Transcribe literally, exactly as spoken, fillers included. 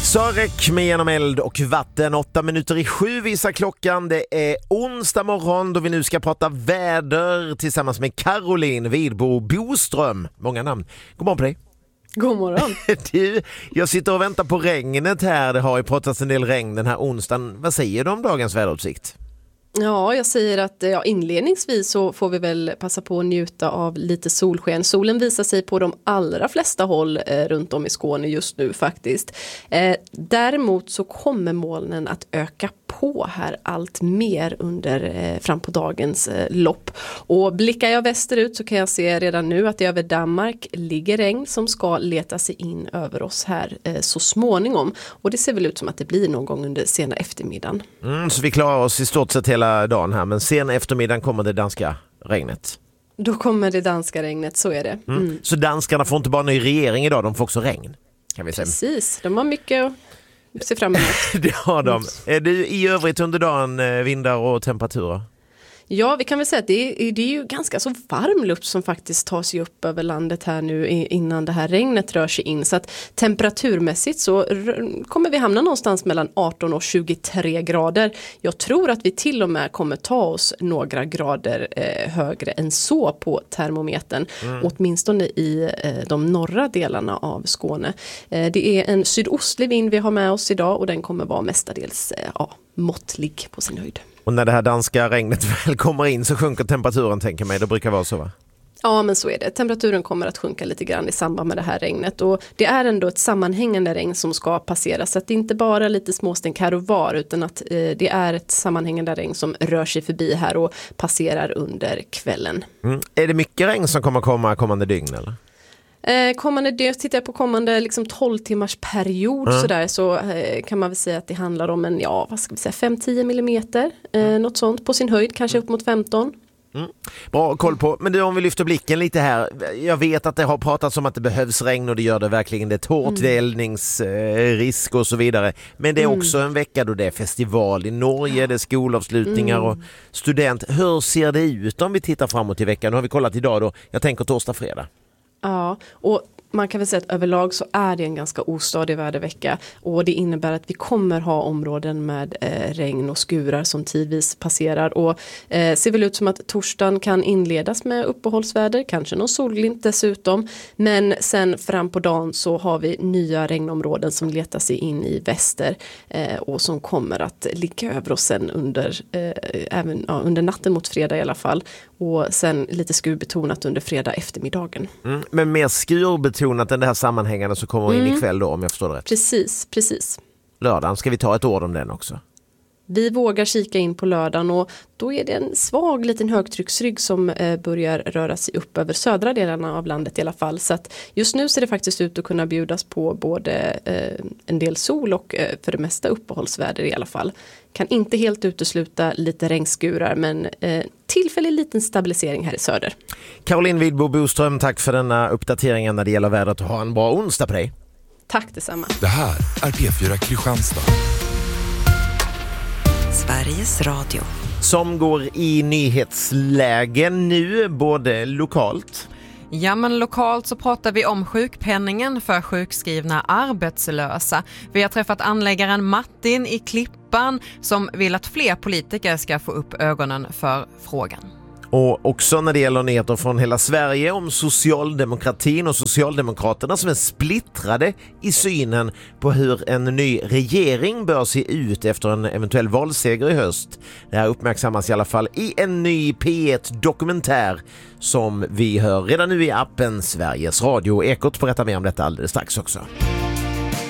Sarek med Genom eld och vatten. Åtta minuter i sju visar klockan. Det är onsdag morgon då vi nu ska prata väder tillsammans med Caroline Widbo Boström. Många namn. God morgon på dig. God morgon. Du, jag sitter och väntar på regnet här. Det har ju pratats en del regn den här onsdagen. Vad säger du om dagens väderutsikt? Ja, jag säger att ja, inledningsvis så får vi väl passa på att njuta av lite solsken. Solen visar sig på de allra flesta håll eh, runt om i Skåne just nu faktiskt. Eh, däremot så kommer molnen att öka på här allt mer under eh, fram på dagens eh, lopp. Och blickar jag västerut så kan jag se redan nu att det över Danmark ligger regn som ska leta sig in över oss här eh, så småningom. Och det ser väl ut som att det blir någon gång under sena eftermiddagen. Mm, så vi klarar oss i stort sett hela dagen här, men sen eftermiddagen kommer det danska regnet. Då kommer det danska regnet, så är det. Mm. Mm. Så danskarna får inte bara ny regering idag, de får också regn, kan vi säga. Precis, de har mycket att se fram emot. Det har de. Är det i övrigt under dagen vindar och temperaturer? Ja, vi kan väl säga att det är, det är ju ganska så varm luft som faktiskt tar sig upp över landet här nu innan det här regnet rör sig in. Så att temperaturmässigt så kommer vi hamna någonstans mellan arton och tjugotre grader. Jag tror att vi till och med kommer ta oss några grader eh, högre än så på termometern. Mm. Åtminstone i eh, de norra delarna av Skåne. Eh, det är en sydostlig vind vi har med oss idag och den kommer vara mestadels eh, ja, måttlig på sin höjd. Och när det här danska regnet väl kommer in så sjunker temperaturen, tänker mig. Det brukar vara så, va? Ja, men så är det. Temperaturen kommer att sjunka lite grann i samband med det här regnet. Och det är ändå ett sammanhängande regn som ska passera. Så att det inte bara är lite småstänk här och var, utan att eh, det är ett sammanhängande regn som rör sig förbi här och passerar under kvällen. Mm. Är det mycket regn som kommer komma kommande dygn, eller? Eh, kommande dygn, tittar jag på kommande liksom tolv timmars period mm. sådär, så eh, kan man väl säga att det handlar om en, ja vad ska vi säga, fem till tio millimeter, eh, mm. något sånt på sin höjd, kanske upp mot femton. Mm. Bra koll på, men du, om vi lyfter blicken lite här, jag vet att det har pratats om att det behövs regn och det gör det verkligen, det är ett hårt mm. eldningsrisk och så vidare, men det är mm. också en vecka då det är festival i Norge, det är skolavslutningar mm. och student. Hur ser det ut om vi tittar framåt i veckan? Nu har vi kollat idag då, jag tänker torsdag, fredag. Ja, och man kan väl säga att överlag så är det en ganska ostadig vädervecka och det innebär att vi kommer ha områden med eh, regn och skurar som tidvis passerar och eh, ser väl ut som att torsdagen kan inledas med uppehållsväder, kanske någon solglimt dessutom, men sen fram på dagen så har vi nya regnområden som letar sig in i väster eh, och som kommer att ligga över oss sen under, eh, även, ja, under natten mot fredag i alla fall, och sen lite skurbetonat under fredag eftermiddagen. Mm, men mer skurbetonat än det här sammanhängande som kommer mm. in ikväll då, om jag förstår det rätt. Precis, precis. Lördagen, ska vi ta ett ord om den också? Vi vågar kika in på lördagen och då är det en svag liten högtrycksrygg som eh, börjar röra sig upp över södra delarna av landet i alla fall. Så att just nu ser det faktiskt ut att kunna bjudas på både eh, en del sol och eh, för det mesta uppehållsväder i alla fall. Kan inte helt utesluta lite regnskurar, men eh, tillfällig liten stabilisering här i söder. Caroline Widbo Boström, tack för denna uppdateringen när det gäller vädret och ha en bra onsdag på dig. Tack detsamma. Det här är P fyra Kristianstad. Sveriges Radio. Som går i nyhetslägen nu, både lokalt. Ja, men lokalt så pratar vi om sjukpenningen för sjukskrivna arbetslösa. Vi har träffat anläggaren Martin i Klippan som vill att fler politiker ska få upp ögonen för frågan. Och också när det gäller nyheter från hela Sverige om socialdemokratin och socialdemokraterna som är splittrade i synen på hur en ny regering bör se ut efter en eventuell valseger i höst. Det här uppmärksammas i alla fall i en ny P ett-dokumentär som vi hör redan nu i appen Sveriges Radio. Ekot berättar mer om detta alldeles strax också.